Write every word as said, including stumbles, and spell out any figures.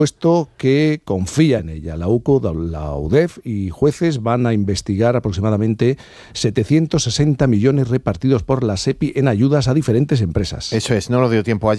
puesto que confía en ella. La U C O, la UDEF y jueces van a investigar aproximadamente setecientos sesenta millones repartidos por la SEPI en ayudas a diferentes empresas. Eso es, no lo dio tiempo ayer.